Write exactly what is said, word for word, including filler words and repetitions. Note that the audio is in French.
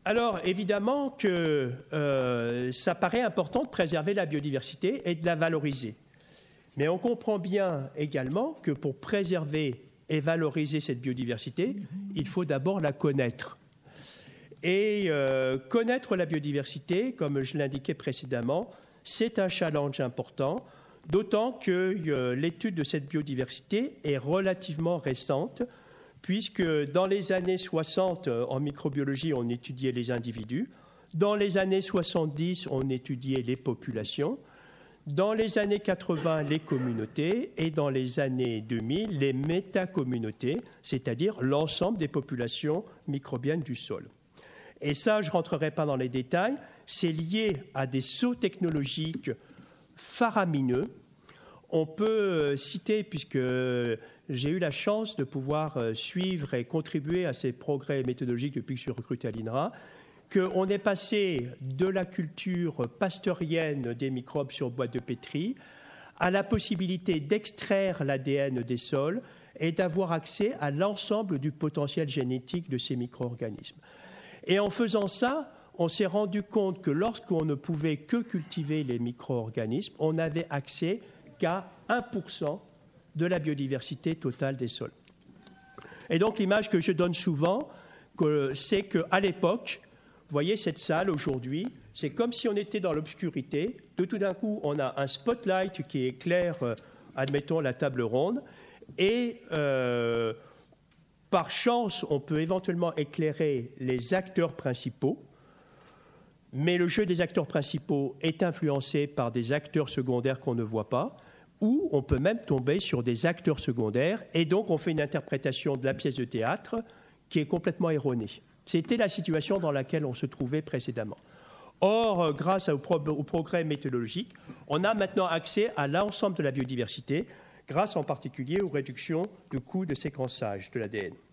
Alors, évidemment que euh, ça paraît important de préserver la biodiversité et de la valoriser. Mais on comprend bien également que pour préserver et valoriser cette biodiversité, il faut d'abord la connaître. Et euh, connaître la biodiversité, comme je l'indiquais précédemment, c'est un challenge important, d'autant que euh, l'étude de cette biodiversité est relativement récente, puisque dans les années soixante, en microbiologie, on étudiait les individus. Dans les années soixante-dix, on étudiait les populations. Dans les années quatre-vingts, les communautés. Et dans les années deux mille, les métacommunautés, c'est-à-dire l'ensemble des populations microbiennes du sol. Et ça, je ne rentrerai pas dans les détails, c'est lié à des sauts technologiques faramineux. On peut citer, puisque j'ai eu la chance de pouvoir suivre et contribuer à ces progrès méthodologiques depuis que je suis recruté à l'I N R A, qu'on est passé de la culture pasteurienne des microbes sur boîte de pétri à la possibilité d'extraire l'A D N des sols et d'avoir accès à l'ensemble du potentiel génétique de ces micro-organismes. Et en faisant ça, on s'est rendu compte que lorsqu'on ne pouvait que cultiver les micro-organismes, on n'avait accès qu'à un pour cent de la biodiversité totale des sols. Et donc l'image que je donne souvent, c'est qu'à l'époque, vous voyez cette salle aujourd'hui, c'est comme si on était dans l'obscurité. De tout d'un coup, on a un spotlight qui éclaire, euh, admettons, la table ronde. Et euh, par chance, on peut éventuellement éclairer les acteurs principaux. Mais le jeu des acteurs principaux est influencé par des acteurs secondaires qu'on ne voit pas. Ou on peut même tomber sur des acteurs secondaires. Et donc, on fait une interprétation de la pièce de théâtre qui est complètement erronée. C'était la situation dans laquelle on se trouvait précédemment. Or, grâce au, pro- au progrès méthodologique, on a maintenant accès à l'ensemble de la biodiversité, grâce en particulier aux réductions de coûts de séquençage de l'A D N.